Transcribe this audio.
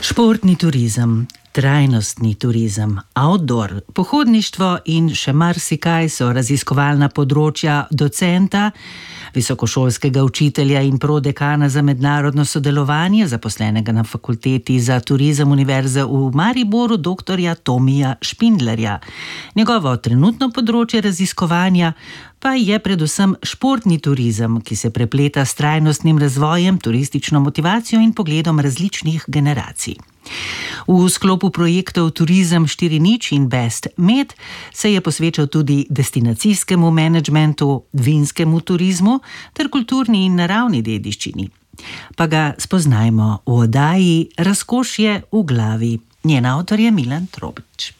Športni turizem, trajnostni turizem, outdoor, pohodništvo in še marsikaj so raziskovalna področja docenta, visokošolskega učitelja in prodekana za mednarodno sodelovanje, zaposlenega na Fakulteti za turizem Univerze v Mariboru, doktorja Tomija Špindlerja. Njegovo trenutno področje raziskovanja pa je predvsem športni turizem, ki se prepleta s trajnostnim razvojem, turistično motivacijo in pogledom različnih generacij. V sklopu projektov Turizem 4.0 in Best Med se je posvečal tudi destinacijskemu menedžmentu, vinskemu turizmu ter kulturni in naravni dediščini. Pa ga spoznajmo v oddaji Razkošje v glavi. Njen avtor je Milan Trobič.